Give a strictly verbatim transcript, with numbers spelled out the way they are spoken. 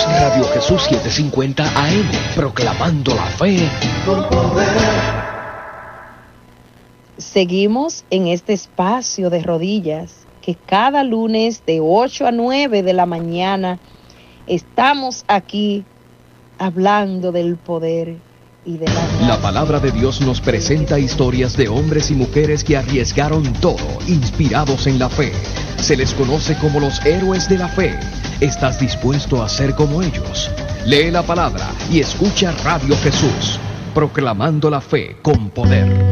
Somos Radio Jesús setecientos cincuenta A M, proclamando la fe con poder. Seguimos en este espacio de rodillas que cada lunes de ocho a nueve de la mañana estamos aquí hablando del poder y de la... La palabra de Dios nos presenta historias de hombres y mujeres que arriesgaron todo, inspirados en la fe. Se les conoce como los héroes de la fe. ¿Estás dispuesto a ser como ellos? Lee la palabra y escucha Radio Jesús, proclamando la fe con poder.